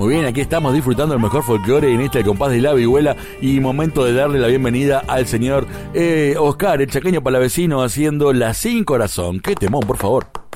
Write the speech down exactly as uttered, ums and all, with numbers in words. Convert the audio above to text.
Muy bien, aquí estamos disfrutando el mejor folclore en este El Compás de la Vihuela y momento de darle la bienvenida al señor eh, Oscar, el chaqueño palavecino, haciendo La Sin Corazón. Qué temón, por favor.